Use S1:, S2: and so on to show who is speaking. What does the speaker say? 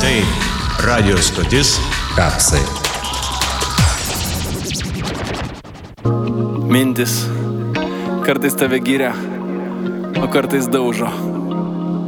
S1: klausai radio stotis Kapsai.
S2: Mintis kartais tave giria, o kartais daužo.